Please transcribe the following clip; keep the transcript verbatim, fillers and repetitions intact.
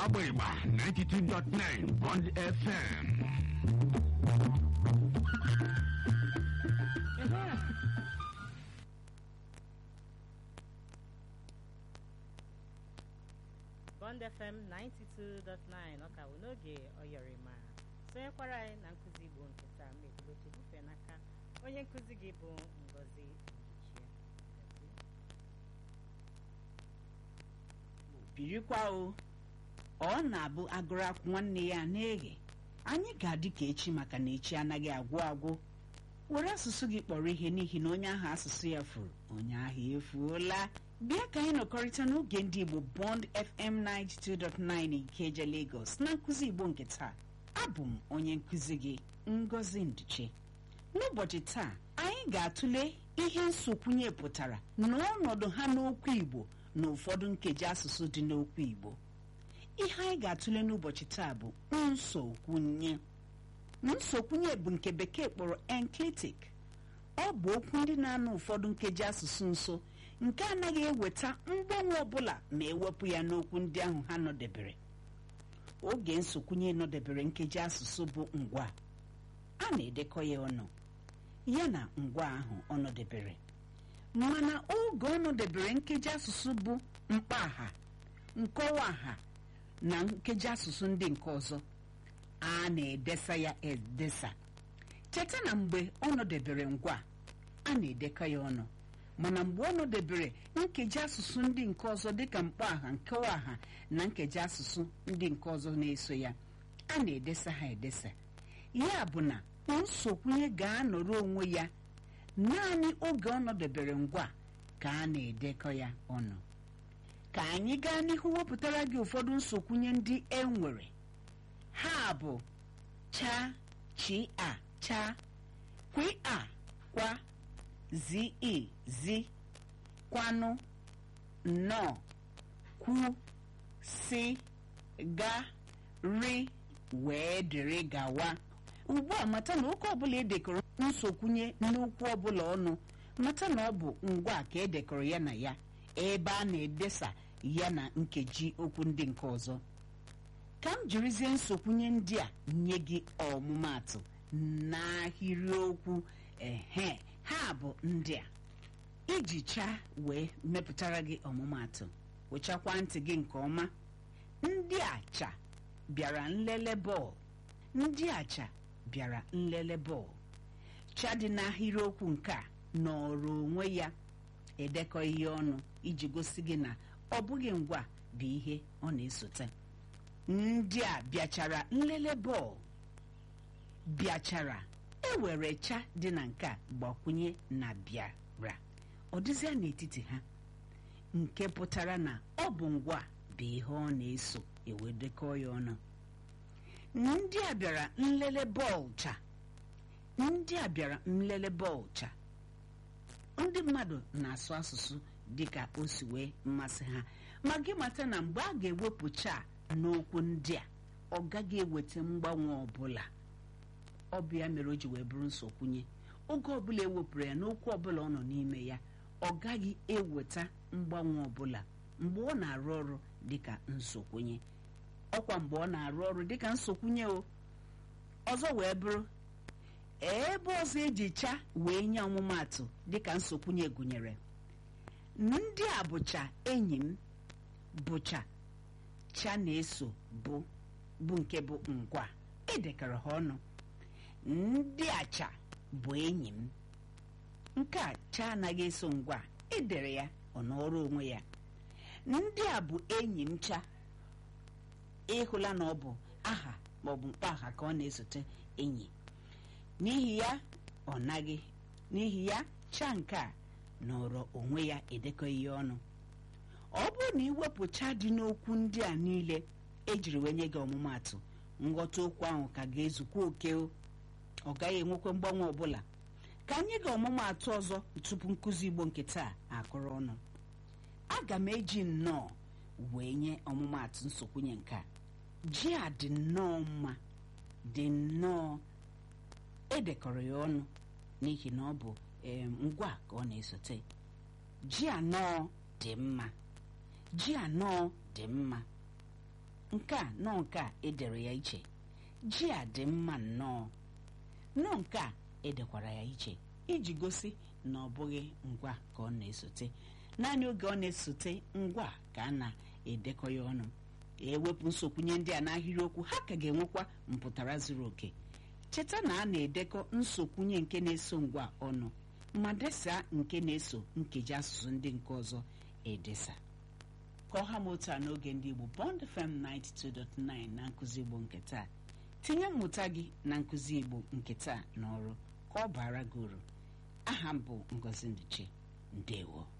Agbịrịgba ninety-two point nine Bond F M. Bond F M ninety-two point nine ọka bụ n'oge Oyọrịma sonyekwara anyị na nkụzi Igbo nke taa mmebuloche bufe n'aka onye nkụzi gị bụ Ngozi birikwa o ọ na-abụ agụrụ akwụ nwanne ya na-eghe anyị ga-adị ka echi maka na echi anaghị agwụ agwụ were asụsụ gị kpọrọ ihe n'ihi na onye ahụ asụsụ ya furu onye ahụ efuola bịa ka anyị nọkọrịta n'oge ndị Igbo Bond F M ninety-two point nine Ikeja Lagos na nkụzi Igbo nke taa abụ m onye nkụzi gị Ngozi Nduche. N'ụbọchị taa anyị ga-atụle ihe nsokwunye pụtara n'ọnọdụ ha n'okwu Igbo na ụfọdụ nkeji asụsụ dị n'okwu Igbo. Ihe anyị ga-atụle n'ụbọchị taa bụ nsokwunye. Nsokwunye bụ nke bekee kpọrọ enclitic. Ọ bụ okwu ndị na-anọ ụfọdụ nkeji asụsụ nso nke anaghị eweta mgbanwe ọbụla ma ewepụ ya n'okwu ndị ahụ ha nọdebere. Oge nsokwunye nọdebere nkeji asụsụ bụ ngwa a na-edekọ ya ọnụ ya na ngwa ahụ ọ nọdebere, mana oge ọ nọdebere nkeji asụsụ bụ mkpaagha, nkọwaha na nkeji asụsụ ndị nke ọzọ a na-edesa ya edesa. Cheta na mgbe ọ nọdebere ngwa a na-edekọ ya ọnụ, mana mgbe ọ nọdebere nkeji asụsụ ndị nke ọzọ dịka mkpaagha, nkọwaha na nkeji asụsụ ndị nke ọzọ na-eso ya a na-edesa ha edesa. Ya bụ na nsokwunye ga-anọrọ onwe ya naanị oge ọ nọdebere ngwa ka a na-edekọ ya ọnụ. Ka anyị gaa n'ihu wepụtara gị ụfọdụ nsokwunye ndị e nwere. Ha bụ cha, chi a, cha, kwi a, kwa, zi i, zi, kwanụ, nnọọ, kwu, si, ga, ri, wee dịrị gawa. Ugbu a mata na oke ọbụla edekọrọ nsokwunye n'okwu ọbụla ọnụ, mata na ọ bụ ngwa ka edekọrọ ya na ya ebe a na-edesa ya na nkeji okwu ndị nke ọzọ. Ka m jirizie nsokwunye ndị a nye gị ọmụmatụ n'ahịrịokwu. Ehe, ha bụ ndị a. Iji chaa wee mepụtara gị ọmụmatụ, wechakwa ntị gị nke ọma. Ndị acha bịara nlele bọọlụ. Ndị acha bịara nlele bọọlụ. Cha dị n'ahịrịokwu nke a nọrọ onwe ya edekọ ihe ọnụ iji gosi gị na ọ bụghị ngwa bụ ihe ọ na-esote. Ndị a bịachara nlele bọọlụ bịachara ewere cha dị na nke a gbakwunye na bịara, ọ dịzịa n'etiti ha, nke pụtara na ọ bụ ngwa bụ ihe ọ na-eso ewedekọ ya ọnụ. Ndị a bịara nlele bọọlụ cha. Ndị a bịara nlele bọọlụ cha. Ndị mmadụ na-asụ asụsụ dịka o si wee mmasị ha, ma gị mata na mgbe a ga-ewepụ cha n'okwu ndị a ọ gaghị eweta mgbanwe ọbụla. Ọ bụ ya mere o ji wee bụrụ nsokwunye. Oge ọbụla ewepụrụ ya n'okwu ọbụla ọ nọ n'ime ya ọ gaghị eweta mgbanwe ọbụla mgbe ọ na-arụ ọrụ dịka nsokwunye. Ọkwa mgbe ọ na-arụ ọrụ dịka nsokwunye o. Ọzọ wee bụrụ ebe ọzọ eji cha wee nye ọmụmatụ dịka nsokwunye gụnyere ndị a bụcha enyi m, bụcha cha na-eso bụ bụ nke bụ ngwa edekọrọ ha ọnụ. Ndị acha bụ enyi m, nke a cha anaghị eso ngwa edere ya ọ nọrọ onwe ya. Ndị a bụ enyi m cha, ịhụla na ọ bụ aha maọbụ mkpaagha ka ọ na-esote enyi, n'ihi ya ọ naghị n'ihi ya cha nke a nọrọ onwe ya edekọ ihe ọnụ. Ọ bụrụ na iwepụcha dị n'okwu ndị a niile ejiri wee nye gị ọmụmatụ, nghọta okwu ahụ ka ga-ezukwa oke, ọ gaghị enwekwa mgbanwe ọbụla. Ka anyị ga ọmụmatụ ọzọ tupu nkụzi Igbo nke taa akụrụ ọnụ. Aga m eji nnọọ wee nye ọmụmatụ nsokwunye nke a. Ji a dị nnọọ mma, dị nnọọ edekọrọ ya ọnụ n'ihi na ọ bụ ngwa ka ọ na-esote. Ji anọ dị mma. Ji anọ dị mma. nke a nọ nke a edere ya iche, ji a dị mma nnọọ, nọ nke a edekwara ya iche iji gosi na ọ bụghị ngwa ka ọ na-esote. Naanị oge ọ na-esote ngwa ka a na-edekọ ya ọnụ. Ewepụ nsokwunye ndị a n'ahịrịokwu, ha ka ga-enwekwa mpụtara zuru oke. Cheta na a na-edekọ nsokwunye nke na-eso ngwa ọnụ ma desa nke na-eso nkeji asụsụ ndị nke ọzọ edesa. Ka ọha m otu a n'oge ndị Igbo Bond F M ninety-two point nine na nkụzi Igbo nke taa. Tinye mmụta gị na nkụzi Igbo nke taa n'ọrụ ka ọ bara gị uru. Aha m bụ Ngozi Ndiche. Ndewo.